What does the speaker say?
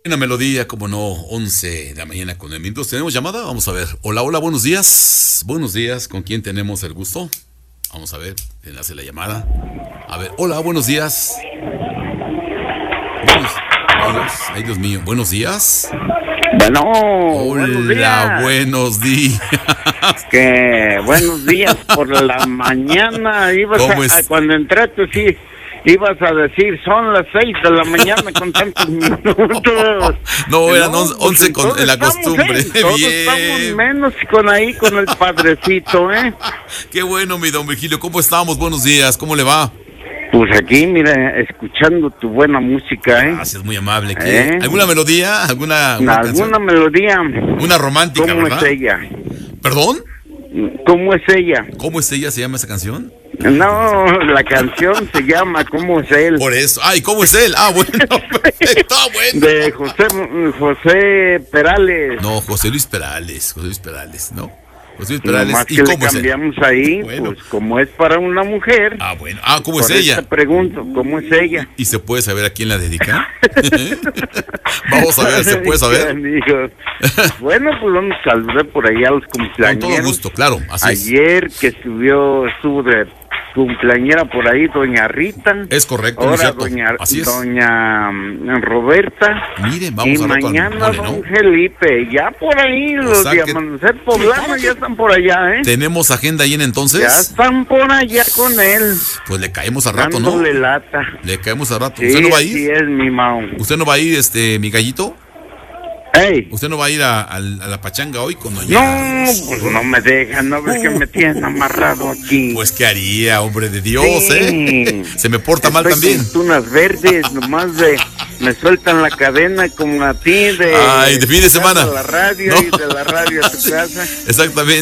Una melodía, como no, 11 de la mañana con 9 minutos. ¿Tenemos llamada? Vamos a ver. Hola, hola, buenos días. Buenos días, ¿con quién tenemos el gusto? Vamos a ver, enlace la llamada. A ver, hola, buenos días. Ay, Dios mío, buenos días. Bueno, hola, buenos días. Que buenos días por la mañana. Cuando entraste, sí, ibas a decir, son las 6 de la mañana con tantos minutos. No, eran 11 con la costumbre. Todos Bien. estamos menos con el padrecito, ¿eh? Qué bueno, mi don Virgilio. ¿Cómo estamos? Buenos días. ¿Cómo le va? Pues aquí, mira, escuchando tu buena música, ¿eh? Gracias, muy amable. ¿Alguna melodía? ¿Alguna melodía? Una romántica, ¿Cómo ¿verdad? es ella? ¿Perdón? ¿Cómo es ella? ¿Cómo es ella? ¿Se llama esa canción? No, la canción se llama ¿Cómo es él? Por eso. Ay, ¿cómo es él? Ah, bueno, perfecto, bueno. De José Perales. No, José Luis Perales, ¿no? José Luis Perales. Nomás ¿Y que cómo le es él? cambiamos ahí, Bueno. pues como es para una mujer. Ah, bueno. Ah, ¿cómo es por eso ella? te pregunto, ¿cómo es ella? ¿Y se puede saber a quién la dedica? Vamos a ver, ¿se puede saber? Bueno, pues vamos a saludar por ahí a los cumpleaños. Con todo gusto, claro, así es. Ayer que estuvo de cumpleañera por ahí doña Rita. Es correcto, ahora cierto. Así es. doña Roberta. Miren, vamos y a hablar con mañana Mole, ¿no? don Felipe. Ya por ahí los sea de que- Amanecer Poblano ya están por allá, ¿eh? ¿Tenemos agenda llena entonces? Ya están por allá con él. Pues le caemos al rato, ¿no? Dándole lata. Le caemos al rato. Sí, ¿Usted no va a ir? sí es mi mao. ¿Usted no va a ir, mi gallito? ¡Ey! ¿Usted no va a ir a la pachanga hoy con doña? No, pues no me dejan, no ves que me tienen amarrado aquí. Pues, ¿qué haría, hombre de Dios, Sí. Se me porta mal Estoy también. con tunas verdes, nomás me sueltan la cadena como a ti Ay, de fin de semana. A la radio No. y de la radio a tu casa. Exactamente.